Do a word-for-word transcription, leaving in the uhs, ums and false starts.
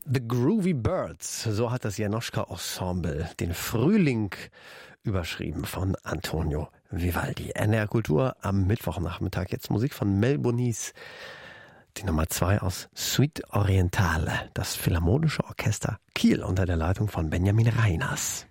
The Groovy Birds, so hat das Janoschka Ensemble den Frühling überschrieben von Antonio Vivaldi. N R Kultur am Mittwochnachmittag. Jetzt Musik von Mel Bonis, die Nummer zwei aus Suite Orientale, das Philharmonische Orchester Kiel unter der Leitung von Benjamin Reiners.